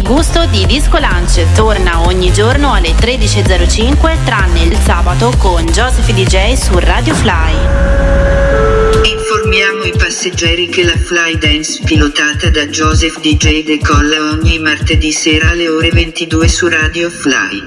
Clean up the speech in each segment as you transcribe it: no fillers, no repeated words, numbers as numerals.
gusto di Disco Lunch. Torna ogni giorno alle 13.05 tranne il sabato con Joseph DJ su Radio Fly. Informiamo i passeggeri che la Fly Dance pilotata da Joseph DJ decolla ogni martedì sera alle ore 22 su Radio Fly.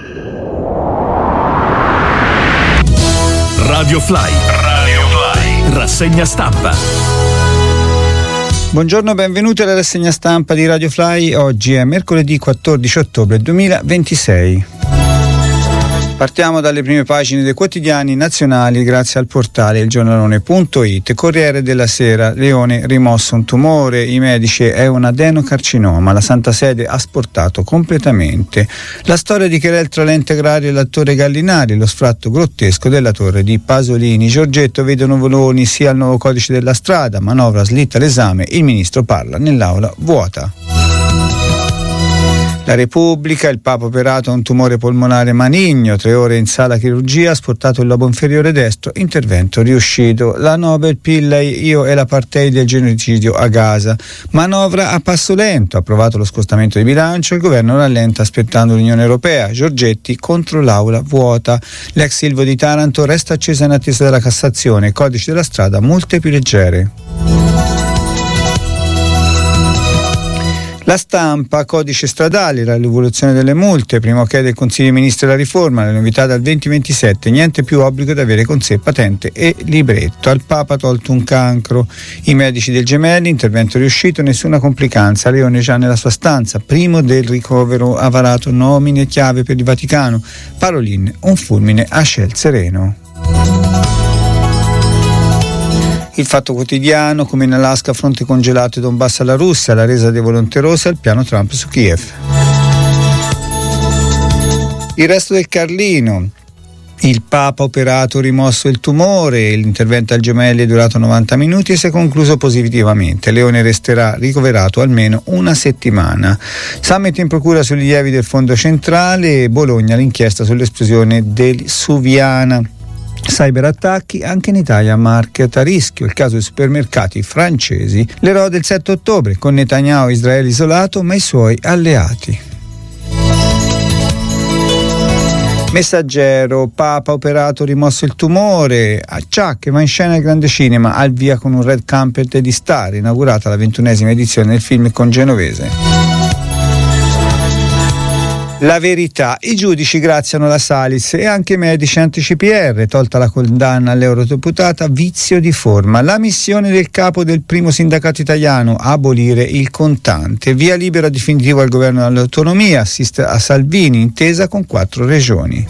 Radio Fly. Rassegna stampa. Buongiorno, benvenuti alla rassegna stampa di Radio Fly. Oggi è mercoledì 14 ottobre 2026. Partiamo dalle prime pagine dei quotidiani nazionali grazie al portale ilgiornalone.it. Corriere della Sera: Leone rimosso un tumore, i medici è un adenocarcinoma, la Santa Sede ha sportato completamente. La storia di querel tra l'ente agrario e l'attore Gallinari, lo sfratto grottesco della torre di Pasolini. Giorgetto vedono voloni sia al nuovo codice della strada, manovra slitta l'esame, il ministro parla nell'aula vuota. La Repubblica: il Papa operato a un tumore polmonare maligno, 3 ore in sala chirurgia, asportato il lobo inferiore destro, intervento riuscito. La Nobel Pillay: io e l'apartheid del genocidio a Gaza. Manovra a passo lento, approvato lo scostamento di bilancio, il governo rallenta aspettando l'Unione Europea. Giorgetti contro l'aula vuota. L'ex Silvo di Taranto resta accesa in attesa della Cassazione, codice della strada, multe più leggere. La Stampa: codice stradale, la rivoluzione delle multe, primo ok del Consiglio dei Ministri della riforma, le novità dal 2027, niente più obbligo di avere con sé patente e libretto. Al Papa tolto un cancro, i medici del Gemelli, intervento riuscito, nessuna complicanza, Leone già nella sua stanza, primo del ricovero, ha varato nomine chiave per il Vaticano. Parolin: un fulmine a ciel sereno. Il Fatto Quotidiano: come in Alaska, fronte congelato e Donbass alla Russia, la resa dei volonterosi al piano Trump su Kiev. Il Resto del Carlino: il Papa operato, rimosso il tumore, l'intervento al Gemelli è durato 90 minuti e si è concluso positivamente. Leone resterà ricoverato almeno una settimana. Summit in procura sugli allievi del Fondo Centrale, Bologna l'inchiesta sull'esplosione del Suviana. Cyberattacchi anche in Italia, market a rischio, il caso dei supermercati francesi. L'eroe del 7 ottobre, con Netanyahu Israele isolato ma i suoi alleati. Messaggero: Papa operato, rimosso il tumore, Accià che va in scena al grande cinema, al via con un red carpet di star, inaugurata la 21esima edizione del film con Genovese. La Verità: i giudici graziano la Salis e anche i medici anti-CPR, tolta la condanna all'eurodeputata, vizio di forma. La missione del capo del primo sindacato italiano: abolire il contante. Via libera definitivo al governo dell'autonomia, assiste a Salvini, intesa con 4 regioni.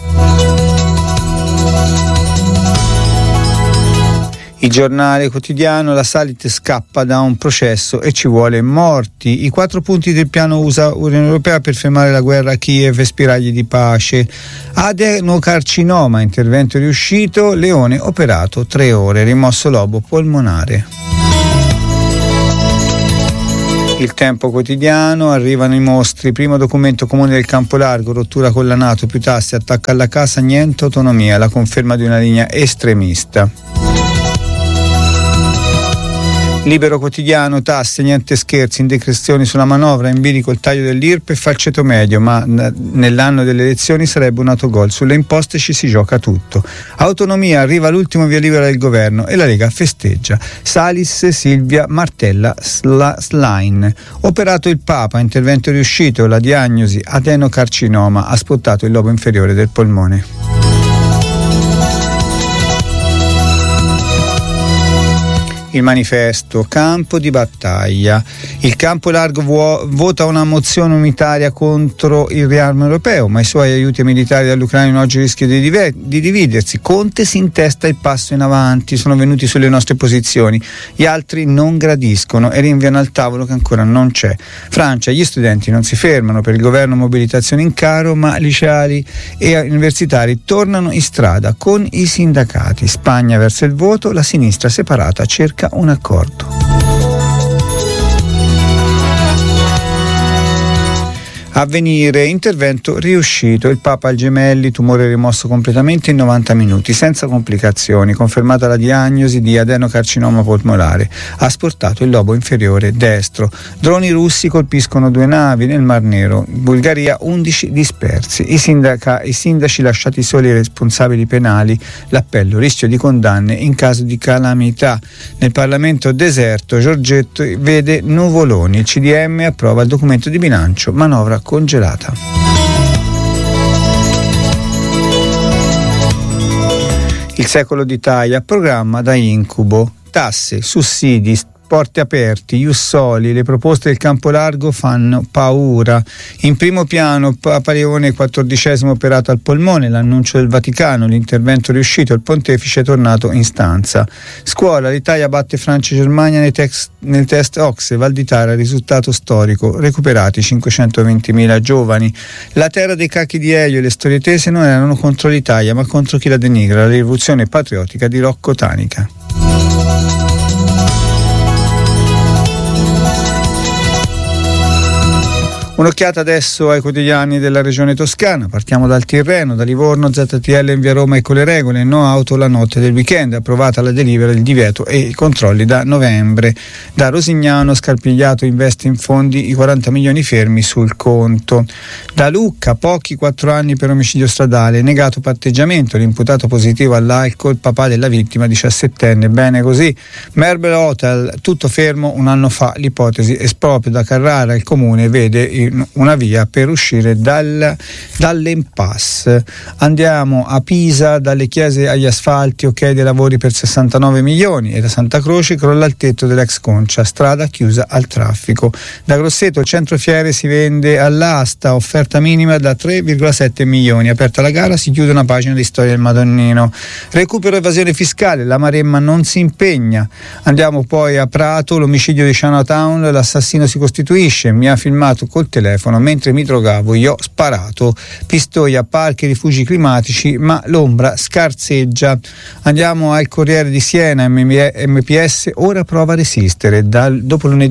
Il Giornale Quotidiano: la Salit scappa da un processo e ci vuole morti. I 4 punti del piano USA-Unione Europea per fermare la guerra a Kiev e spiragli di pace. Adenocarcinoma, intervento riuscito, Leone operato 3 ore, rimosso lobo polmonare. Il Tempo Quotidiano: arrivano i mostri, primo documento comune del campo largo, rottura con la NATO, più tasse, attacca alla casa, niente autonomia, la conferma di una linea estremista. Libero Quotidiano: tasse, niente scherzi, indiscrezioni sulla manovra, in bilico il taglio dell'IRP e falceto medio, ma nell'anno delle elezioni sarebbe un autogol, sulle imposte ci si gioca tutto. Autonomia, arriva l'ultimo via libera del governo e la Lega festeggia. Salis, Silvia, martella Schlein. Operato il Papa, intervento riuscito, la diagnosi adenocarcinoma, ha spottato il lobo inferiore del polmone. Il Manifesto: campo di battaglia. Il campo largo vota una mozione unitaria contro il riarmo europeo, ma i suoi aiuti militari dall'Ucraina oggi rischiano di dividersi. Conte si intesta il passo in avanti, sono venuti sulle nostre posizioni, gli altri non gradiscono e rinviano al tavolo che ancora non c'è. Francia: gli studenti non si fermano, per il governo mobilitazione in caro, ma liceali e universitari tornano in strada con i sindacati. Spagna verso il voto, la sinistra separata cerca un accordo. Avvenire, intervento riuscito, il Papa al Gemelli, tumore rimosso completamente in 90 minuti, senza complicazioni, confermata la diagnosi di adenocarcinoma polmonare, ha asportato il lobo inferiore destro. Droni russi colpiscono 2 navi nel Mar Nero, Bulgaria 11 dispersi, i sindaci lasciati soli ai responsabili penali, l'appello, rischio di condanne in caso di calamità. Nel Parlamento deserto, Giorgetto vede nuvoloni, il CDM approva il documento di bilancio, manovra congelata. Il secolo d'Italia, programma da incubo, tasse, sussidi, porti aperti, ius soli, le proposte del campo largo fanno paura. In primo piano Paleone XIV operato al polmone, l'annuncio del Vaticano, l'intervento riuscito, il pontefice è tornato in stanza. Scuola, l'Italia batte Francia e Germania nel test OCSE, Val di Tara, risultato storico, recuperati 520.000 giovani. La terra dei cacchi di Elio e le storie tese non erano contro l'Italia ma contro chi la denigra, la rivoluzione patriottica di Rocco Tanica. Un'occhiata adesso ai quotidiani della regione toscana. Partiamo dal Tirreno, da Livorno, ZTL in via Roma e con le regole, no auto la notte del weekend, approvata la delibera del divieto e i controlli da novembre. Da Rosignano, Scarpigliato investe in fondi i 40 milioni fermi sul conto. Da Lucca, pochi 4 anni per omicidio stradale, negato patteggiamento, l'imputato positivo all'alcol, papà della vittima 17enne, bene così. Marble Hotel, tutto fermo un anno fa, l'ipotesi esproprio da Carrara, il comune vede una via per uscire dall'impasse. Andiamo a Pisa, dalle chiese agli asfalti, ok dei lavori per 69 milioni, e da Santa Croce crolla il tetto dell'ex Concia, strada chiusa al traffico. Da Grosseto il centro fiere si vende all'asta, offerta minima da 3,7 milioni, aperta la gara, si chiude una pagina di storia del Madonnino. Recupero evasione fiscale, la Maremma non si impegna. Andiamo poi a Prato, l'omicidio di Chinatown, l'assassino si costituisce, mi ha filmato col telefono mentre mi drogavo, gli ho sparato. Pistoia, parchi, rifugi climatici, ma l'ombra scarseggia. Andiamo al Corriere di Siena, MPS ora prova a resistere. Dopo il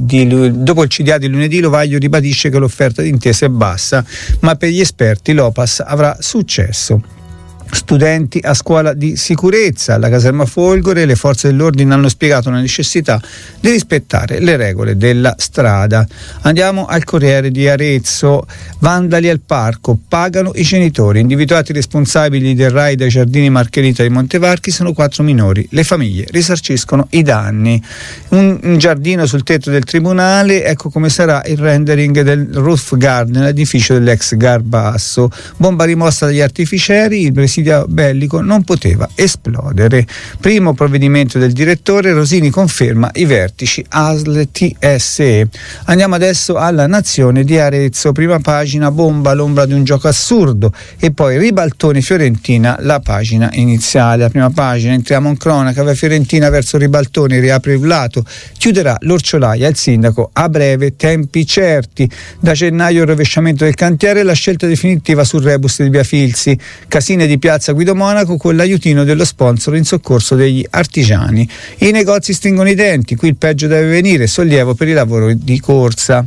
CDA di lunedì Lovaglio ribadisce che l'offerta d'intesa è bassa, ma per gli esperti l'Opas avrà successo. Studenti a scuola di sicurezza, alla caserma Folgore le forze dell'ordine hanno spiegato la necessità di rispettare le regole della strada. Andiamo al Corriere di Arezzo, vandali al parco, pagano i genitori, individuati responsabili del raid ai giardini Margherita di Montevarchi sono 4 minori, le famiglie risarciscono i danni. Un giardino sul tetto del tribunale, ecco come sarà il rendering del roof garden, l'edificio dell'ex Garbasso, bomba rimossa dagli artificieri, il presidio bellico non poteva esplodere. Primo provvedimento del direttore, Rosini conferma i vertici ASL TSE. Andiamo adesso alla Nazione di Arezzo, prima pagina, bomba l'ombra di un gioco assurdo, e poi ribaltone Fiorentina, la pagina iniziale. La prima pagina, entriamo in cronaca, va Fiorentina verso ribaltone, riapre il lato, chiuderà l'Orciolaia, il sindaco a breve, tempi certi. Da gennaio il rovesciamento del cantiere, la scelta definitiva sul rebus di via Filzi, casine di Piazza Guido Monaco con l'aiutino dello sponsor in soccorso degli artigiani. I negozi stringono i denti, qui il peggio deve venire, sollievo per i lavori di corsa.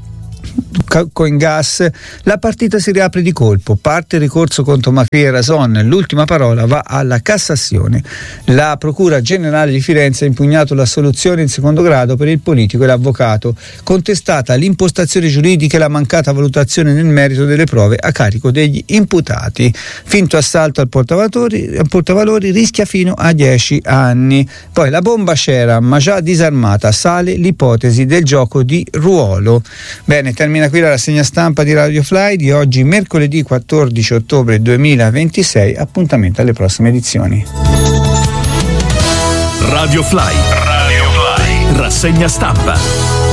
Coingas, la partita si riapre di colpo, parte il ricorso contro Macri e Rason, l'ultima parola va alla Cassazione. La Procura Generale di Firenze ha impugnato l'assoluzione in secondo grado per il politico e l'avvocato, contestata l'impostazione giuridica e la mancata valutazione nel merito delle prove a carico degli imputati. Finto assalto al portavalori rischia fino a 10 anni. Poi la bomba c'era ma già disarmata, sale l'ipotesi del gioco di ruolo. Bene, termina qui la rassegna stampa di Radio Fly di oggi, mercoledì 14 ottobre 2026. Appuntamento alle prossime edizioni. Radio Fly, rassegna stampa.